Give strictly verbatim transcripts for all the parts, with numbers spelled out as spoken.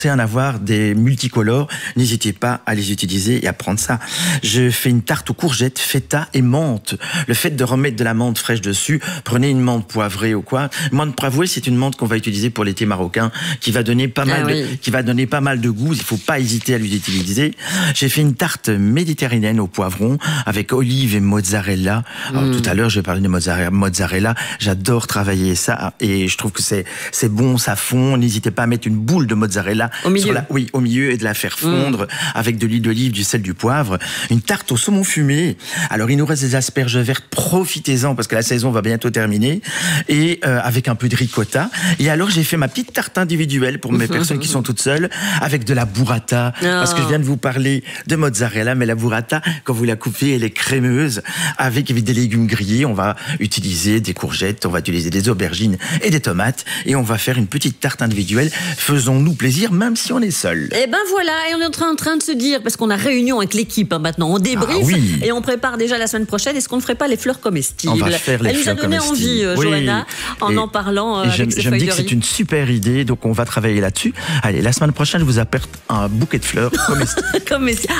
à en avoir des multicolores, n'hésitez pas à les utiliser et à prendre ça. Je fais une tarte aux courgettes, feta et menthe. Le fait de remettre de la menthe fraîche dessus, prenez une menthe poivrée ou quoi. Menthe poivrée, c'est une menthe qu'on va utiliser pour l'été marocain, qui va donner pas mal, ah, de, oui. qui va donner pas mal de goût. Il faut pas hésiter à l'utiliser. J'ai fait une tarte méditerranéenne au poivron avec olive et mozzarella. Mm. Alors, tout à l'heure, je vais parler de mozzarella. mozzarella. J'adore travailler ça et je trouve que c'est c'est bon, ça fond. N'hésitez pas à mettre une boule de mozzarella au milieu. La, oui, au milieu et de la faire fondre mmh. avec de l'huile d'olive, du sel, du poivre. Une tarte au saumon fumé. Alors, il nous reste des asperges vertes. Profitez-en parce que la saison va bientôt terminer. Et euh, avec un peu de ricotta. Et alors, j'ai fait ma petite tarte individuelle pour mes personnes qui sont toutes seules avec de la burrata. Oh. Parce que je viens de vous parler de mozzarella, mais la burrata, quand vous la coupez, elle est crémeuse avec, avec des légumes grillés. On va utiliser des courgettes, on va utiliser des aubergines et des tomates. Et on va faire une petite tarte individuelle. Faisons-nous plaisir, même si on est seul. Et ben voilà, et on est en train, en train de se dire, parce qu'on a réunion avec l'équipe hein, maintenant, on débriefe ah, oui. et on prépare déjà la semaine prochaine. Est-ce qu'on ne ferait pas les fleurs comestibles? On va faire les Elle fleurs nous a donné envie, euh, oui. Johanna, en et, en parlant euh, et avec je, ses je feuilles me dis de que riz. c'est une super idée, donc on va travailler là-dessus. Allez, la semaine prochaine, je vous apporte un bouquet de fleurs comestibles.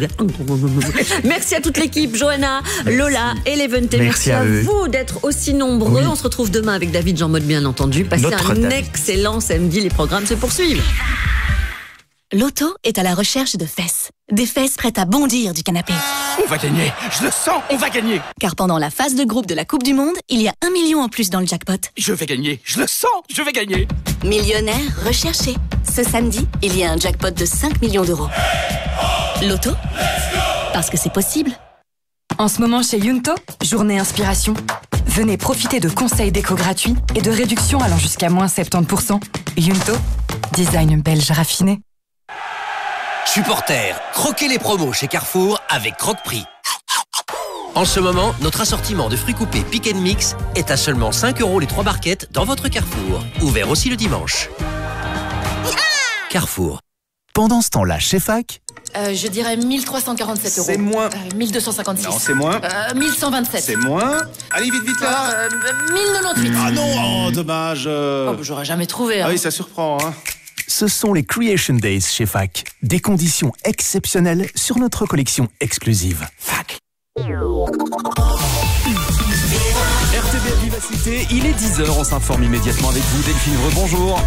Merci à toute l'équipe, Johanna, Merci. Lola et Léventé. Merci, Merci à, à vous d'être aussi nombreux. Oui. On se retrouve demain avec David Jean Mode, bien entendu. Passez Notre un David. excellent samedi. Les programmes se poursuivent. Loto est à la recherche de fesses. Des fesses prêtes à bondir du canapé. On va gagner, je le sens, on va gagner. Car pendant la phase de groupe de la Coupe du Monde, il y a un million en plus dans le jackpot. Je vais gagner, je le sens, je vais gagner. Millionnaire recherché. Ce samedi, il y a un jackpot de cinq millions d'euros. Loto ? Parce que c'est possible. En ce moment chez Yunto, journée inspiration. Venez profiter de conseils déco gratuits et de réductions allant jusqu'à moins soixante-dix pour cent. Yunto, design belge raffiné. Supporters, croquez les promos chez Carrefour avec Croque-Prix. En ce moment, notre assortiment de fruits coupés Pick and Mix est à seulement cinq euros les trois barquettes dans votre Carrefour. Ouvert aussi le dimanche. Carrefour. Pendant ce temps-là, chez Fac... Euh, je dirais mille trois cent quarante-sept euros. C'est moins. Euh, mille deux cent cinquante-six. Non, c'est moins. Euh, mille cent vingt-sept. C'est moins. Allez, vite, vite, là. Euh, mille quatre-vingt-dix-huit. Ah non, oh, dommage. Euh... Oh, bah, j'aurais jamais trouvé. Hein. Ah oui, ça surprend, hein. Ce sont les Creation Days chez Fac. Des conditions exceptionnelles sur notre collection exclusive. Fac. R T B Vivacité, il est dix heures, on s'informe immédiatement avec vous. Delphine Vreux, bonjour.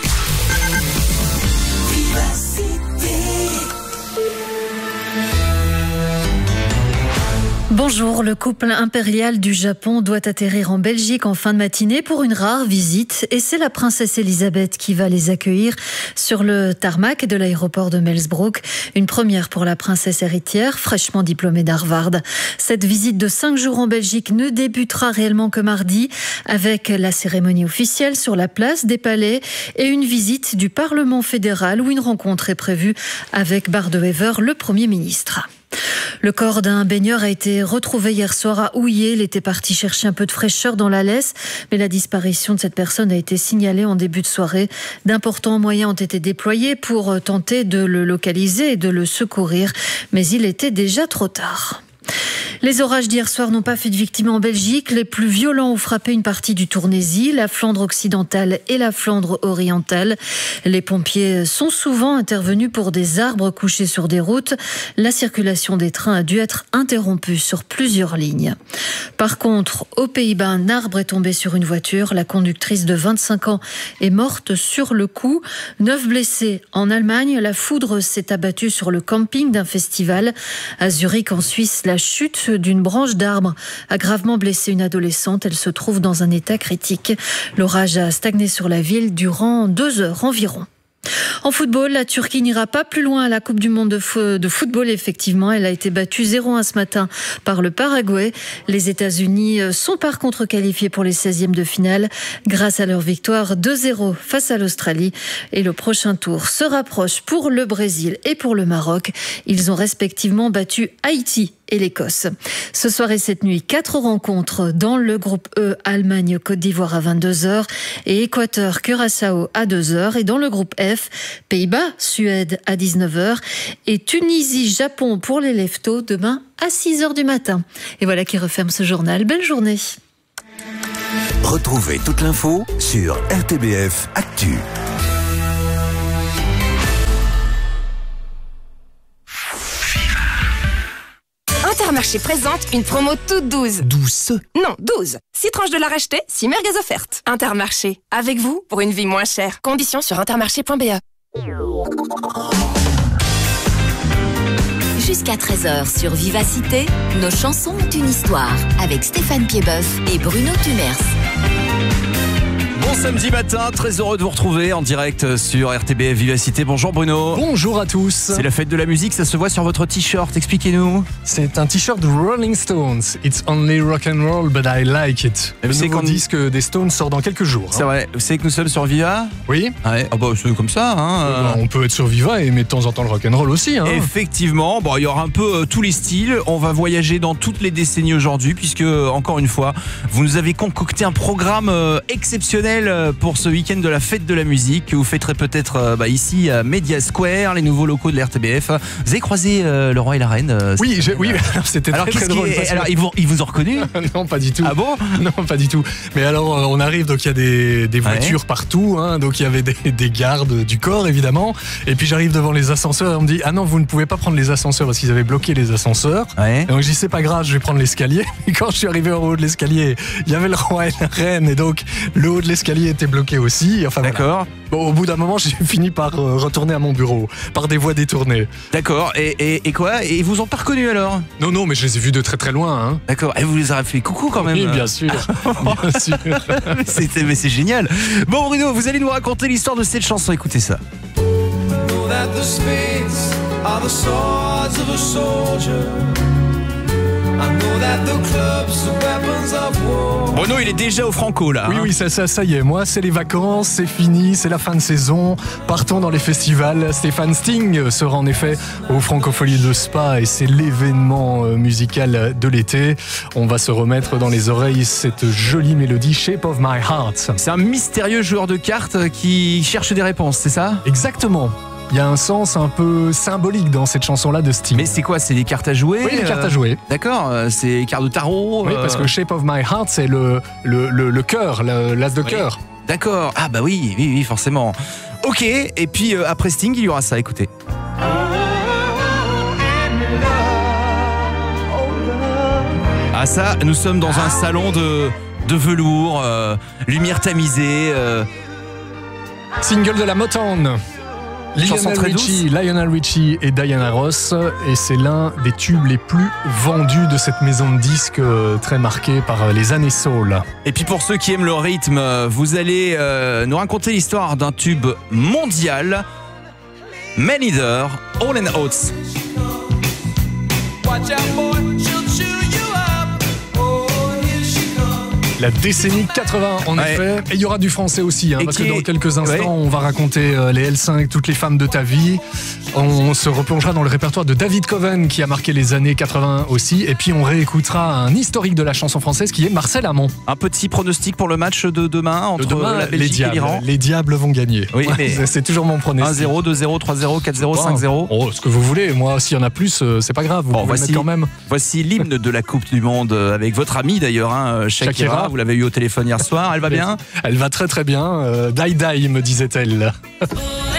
Bonjour, le couple impérial du Japon doit atterrir en Belgique en fin de matinée pour une rare visite et c'est la princesse Elisabeth qui va les accueillir sur le tarmac de l'aéroport de Melsbrook. Une première pour la princesse héritière, fraîchement diplômée d'Harvard. Cette visite de cinq jours en Belgique ne débutera réellement que mardi avec la cérémonie officielle sur la place des Palais et une visite du Parlement fédéral où une rencontre est prévue avec Bart De Wever, le Premier ministre. Le corps d'un baigneur a été retrouvé hier soir à Houillé. Il était parti chercher un peu de fraîcheur dans la Lesse, mais la disparition de cette personne a été signalée en début de soirée. D'importants moyens ont été déployés pour tenter de le localiser et de le secourir, mais il était déjà trop tard. Les orages d'hier soir n'ont pas fait de victimes en Belgique. Les plus violents ont frappé une partie du Tournésie, la Flandre occidentale et la Flandre orientale. Les pompiers sont souvent intervenus pour des arbres couchés sur des routes. La circulation des trains a dû être interrompue sur plusieurs lignes. Par contre, aux Pays-Bas, un arbre est tombé sur une voiture. La conductrice de vingt-cinq ans est morte sur le coup. Neuf blessés en Allemagne. La foudre s'est abattue sur le camping d'un festival. À Zurich, en Suisse, la chute d'une branche d'arbre a gravement blessé une adolescente. Elle se trouve dans un état critique. L'orage a stagné sur la ville durant deux heures environ. En football, la Turquie n'ira pas plus loin à la Coupe du Monde de, f- de football, effectivement. Elle a été battue zéro un ce matin par le Paraguay. Les États-Unis sont par contre qualifiés pour les seizièmes de finale grâce à leur victoire deux zéro face à l'Australie. Et le prochain tour se rapproche pour le Brésil et pour le Maroc. Ils ont respectivement battu Haïti et l'Écosse. Ce soir et cette nuit, quatre rencontres dans le groupe E, Allemagne, Côte d'Ivoire à vingt-deux heures et Équateur, Curaçao à deux heures. Et dans le groupe F, Pays-Bas, Suède à dix-neuf heures et Tunisie, Japon pour les leftos demain à six heures du matin. Et voilà qui referme ce journal. Belle journée. Retrouvez toute l'info sur R T B F Actu. Intermarché présente une promo toute douce. Douce? Non, douze. six tranches de la racheter, six merguez offertes. Intermarché, avec vous pour une vie moins chère. Conditions sur intermarché point b e. Jusqu'à treize heures sur Vivacité, nos chansons ont une histoire avec Stéphane Piedboeuf et Bruno Tumers. Bon samedi matin, très heureux de vous retrouver en direct sur R T B F Vivacité. Bonjour Bruno. Bonjour à tous. C'est la fête de la musique, ça se voit sur votre t-shirt, expliquez-nous. C'est un t-shirt de Rolling Stones. It's only rock and roll, but I like it. Le nouveau disque des Stones sort dans quelques jours. C'est hein. vrai, vous savez que nous sommes sur Viva? Oui. Ouais. Ah bah c'est comme ça. Hein. Euh, bah, on peut être sur Viva et aimer de temps en temps le rock and roll aussi. Hein. Effectivement, bon, il y aura un peu euh, tous les styles. On va voyager dans toutes les décennies aujourd'hui puisque, encore une fois, vous nous avez concocté un programme euh, exceptionnel euh, pour ce week-end de la fête de la musique que vous fêterez peut-être euh, bah, ici à Media Square, les nouveaux locaux de l'R T B F. Vous avez croisé euh, le roi et la reine euh, Oui, j'ai, oui, c'était alors, très, très drôle. Est, alors, ils vous, ils vous ont reconnu? Non, pas du tout. Ah bon? Non, pas du tout. Mais alors, euh, on arrive, donc il y a des, des voitures ouais. partout, hein, donc il y avait des, des gardes du corps, évidemment. Et puis j'arrive devant les ascenseurs et on me dit, ah non, vous ne pouvez pas prendre les ascenseurs parce qu'ils avaient bloqué les ascenseurs. Ouais. Et donc je dis, c'est pas grave, je vais prendre l'escalier. Et quand je suis arrivé au haut de l'escalier, il y avait le roi et la reine, et donc le haut de l'escalier était bloqué aussi. Enfin, d'accord. Voilà. Bon, au bout d'un moment, j'ai fini par euh, retourner à mon bureau, par des voies détournées. D'accord. Et, et, et quoi? Et ils vous ont pas reconnu alors? Non, non, mais je les ai vus de très très loin. Hein. D'accord. Et vous les avez fait coucou quand même? Oui, bien sûr. bien sûr. mais, c'est, mais c'est génial. Bon, Bruno, vous allez nous raconter l'histoire de cette chanson. Écoutez ça. Bruno, il est déjà au Franco là. Oui, hein. oui, ça, ça, ça y est. Moi, c'est les vacances, c'est fini, c'est la fin de saison. Partons dans les festivals. Stéphane Sting sera en effet au Francofolie de Spa et c'est l'événement musical de l'été. On va se remettre dans les oreilles cette jolie mélodie Shape of My Heart. C'est un mystérieux joueur de cartes qui cherche des réponses, c'est ça? Exactement. Il y a un sens un peu symbolique dans cette chanson-là de Sting. Mais c'est quoi? C'est des cartes à jouer? Oui, des cartes à jouer. Euh, d'accord, c'est des cartes de tarot. Oui, euh... parce que Shape of My Heart, c'est le, le, le, le cœur, le, l'as de oui. cœur. D'accord, ah bah oui, oui, oui, forcément. Ok, et puis euh, après Sting, il y aura ça, écoutez. Ah ça, nous sommes dans un salon de, de velours, euh, lumière tamisée. Euh... Single de la Motown. Lionel Richie, Lionel Richie et Diana Ross, et c'est l'un des tubes les plus vendus de cette maison de disques très marquée par les années soul. Et puis pour ceux qui aiment le rythme, vous allez euh, nous raconter l'histoire d'un tube mondial, Man Eater, All and Oates. La décennie quatre-vingts en ouais. effet, et il y aura du français aussi, hein, parce que dans quelques instants, ouais. on va raconter euh, les L cinq, toutes les femmes de ta vie. On se replongera dans le répertoire de David Coven qui a marqué les années quatre-vingts aussi, et puis on réécoutera un historique de la chanson française qui est Marcel Amont. Un petit pronostic pour le match de demain entre demain, la Belgique et l'Iran. Les Diables vont gagner. Oui, mais c'est, c'est toujours mon pronostic. un zéro, deux zéro, trois zéro, quatre zéro, cinq zéro. Oh, ce que vous voulez. Moi, s'il y en a plus, c'est pas grave. Vous bon, pouvez voici, le mettre quand même. Voici l'hymne de la Coupe du Monde avec votre amie d'ailleurs, hein, Shakira. Shakira. Vous l'avez eu au téléphone hier soir. Elle va bien? Elle va très très bien. Euh, die die, me disait-elle.